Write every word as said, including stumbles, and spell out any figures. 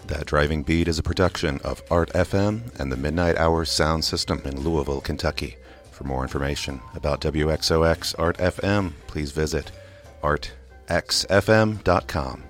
That Driving Beat is a production of Art F M and the Midnight Hours Sound System in Louisville, Kentucky. For more information about W X O X Art F M, please visit art x f m dot com.